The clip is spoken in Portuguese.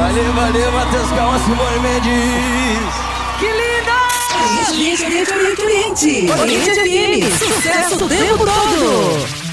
Valeu, valeu, Matheus Calma, Simone Mendes. Que linda! Cliente, cliente, cliente, cliente. Cliente FM, sucesso o tempo todo.